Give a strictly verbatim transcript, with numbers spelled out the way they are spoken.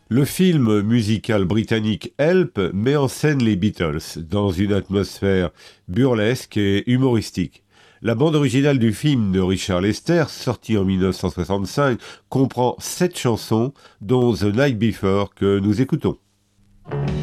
Le film musical britannique Help met en scène les Beatles dans une atmosphère burlesque et humoristique. La bande originale du film de Richard Lester, sorti en dix-neuf cent soixante-cinq, comprend sept chansons, dont The Night Before que nous écoutons.